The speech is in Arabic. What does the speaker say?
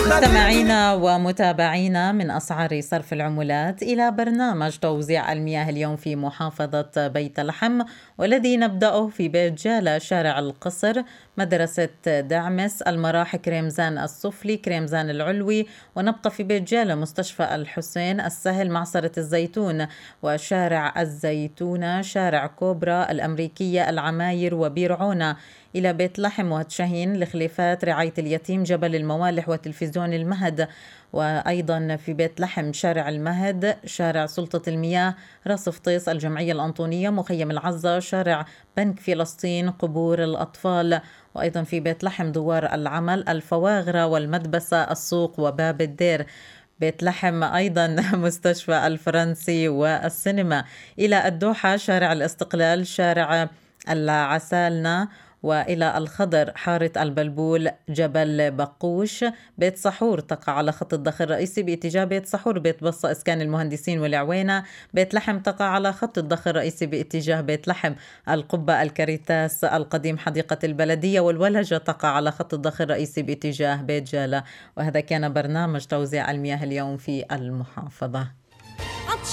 مستمعينا ومتابعينا من أسعار صرف العملات إلى برنامج توزيع المياه اليوم في محافظة بيت لحم، والذي نبدأه في بيت جالة، شارع القصر، مدرسة دعمس، المراح كريمزان السفلي، كريمزان العلوي، ونبقى في بيت جالة، مستشفى الحسين، السهل، معصرة الزيتون وشارع الزيتونة، شارع كوبرا، الأمريكية، العماير وبيرعونة، إلى بيت لحم وتشهين، الخليفات، رعاية اليتيم، جبل الموالح وتلفزيون المهد. وأيضا في بيت لحم شارع المهد، شارع سلطة المياه، راس فطيس، الجمعية الأنطونية، مخيم العزة، شارع بنك فلسطين، قبور الأطفال. وأيضا في بيت لحم دوار العمل، الفواغرة والمدبسة، السوق وباب الدير. بيت لحم أيضا مستشفى الفرنسي والسينما. إلى الدوحة شارع الاستقلال، شارع العسالنة، وإلى الخضر حارة البلبول، جبل بقوش. بيت سحور تقع على خط الضخ الرئيسي باتجاه بيت سحور، بيت بصة إسكان المهندسين والعوينة. بيت لحم تقع على خط الضخ الرئيسي باتجاه بيت لحم، القبة، الكريتاس القديم، حديقة البلدية، والولجة تقع على خط الضخ الرئيسي باتجاه بيت جالة. وهذا كان برنامج توزيع المياه اليوم في المحافظة.